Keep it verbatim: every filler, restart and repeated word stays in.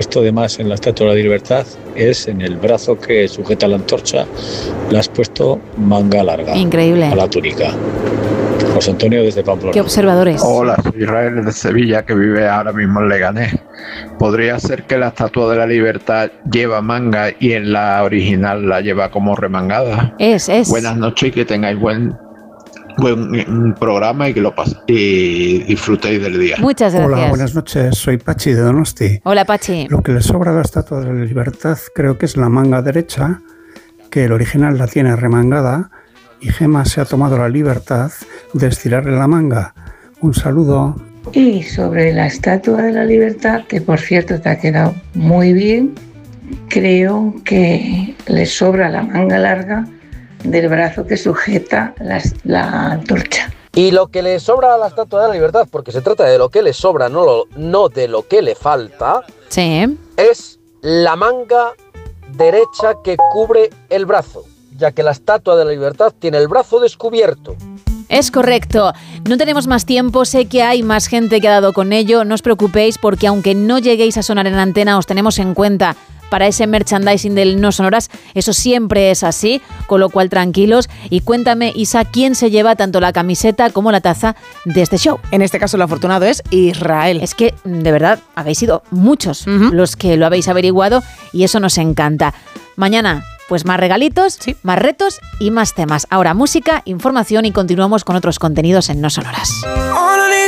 puesto de más en la Estatua de la Libertad es en el brazo que sujeta la antorcha, le has puesto manga larga. Increíble. A la túnica. José Antonio desde Pamplona. ¿Qué observadores? Hola, soy Israel de Sevilla, que vive ahora mismo en Leganés. ¿Podría ser que la Estatua de la Libertad lleva manga y en la original la lleva como remangada? Es, es. Buenas noches y que tengáis buen, buen programa y que lo paséis y disfrutéis del día. Muchas gracias. Hola, buenas noches. Soy Pachi de Donosti. Hola, Pachi. Lo que le sobra a la Estatua de la Libertad creo que es la manga derecha, que el original la tiene remangada, y Gema se ha tomado la libertad de estirarle la manga. Un saludo. Y sobre la Estatua de la Libertad, que por cierto te ha quedado muy bien, creo que le sobra la manga larga del brazo que sujeta la, la antorcha. Y lo que le sobra a la Estatua de la Libertad, porque se trata de lo que le sobra, no, lo, no de lo que le falta, sí, es la manga derecha que cubre el brazo, ya que la Estatua de la Libertad tiene el brazo descubierto. Es correcto. No tenemos más tiempo, sé que hay más gente que ha dado con ello, no os preocupéis porque aunque no lleguéis a sonar en antena, os tenemos en cuenta para ese merchandising del No Sonoras, eso siempre es así, con lo cual tranquilos. Y cuéntame, Isa, ¿quién se lleva tanto la camiseta como la taza de este show? En este caso el afortunado es Israel. Es que, de verdad, habéis sido muchos uh-huh. los que lo habéis averiguado y eso nos encanta. Mañana, pues más regalitos, sí. más retos y más temas. Ahora música, información y continuamos con otros contenidos en No Sonoras.